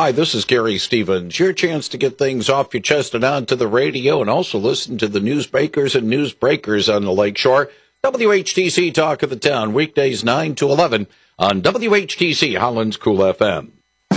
Hi, this is Gary Stevens. Your chance to get things off your chest and onto the radio, and also listen to the newsmakers and newsbreakers on the Lakeshore. WHTC Talk of the Town, weekdays 9 to 11 on WHTC Holland's Cool FM.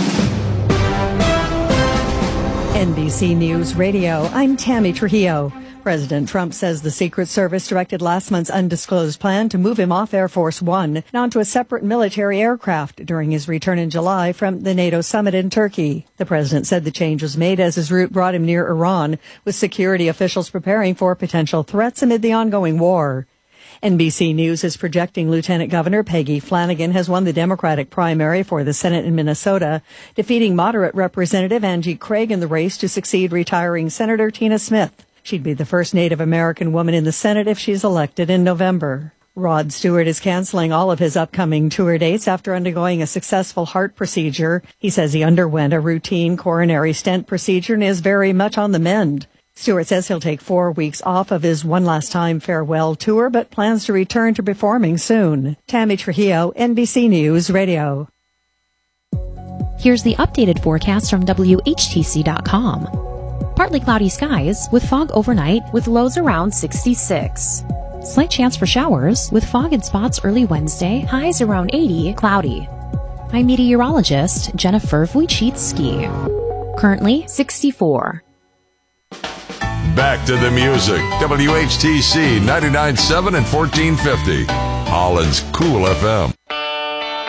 NBC News Radio, I'm Tammy Trujillo. President Trump says the Secret Service directed last month's undisclosed plan to move him off Air Force One and onto a separate military aircraft during his return in July from the NATO summit in Turkey. The president said the change was made as his route brought him near Iran, with security officials preparing for potential threats amid the ongoing war. NBC News is projecting Lieutenant Governor Peggy Flanagan has won the Democratic primary for the Senate in Minnesota, defeating moderate Representative Angie Craig in the race to succeed retiring Senator Tina Smith. She'd be the first Native American woman in the Senate if she's elected in November. Rod Stewart is canceling all of his upcoming tour dates after undergoing a successful heart procedure. He says he underwent a routine coronary stent procedure and is very much on the mend. Stewart says he'll take 4 weeks off of his One Last Time farewell tour, but plans to return to performing soon. Tammy Trujillo, NBC News Radio. Here's the updated forecast from WHTC.com. Partly cloudy skies with fog overnight with lows around 66. Slight chance for showers with fog in spots early Wednesday, highs around 80, cloudy. I'm meteorologist Jennifer Wojcicki. Currently 64. Back to the music. WHTC 99.7 and 1450. Holland's Cool FM.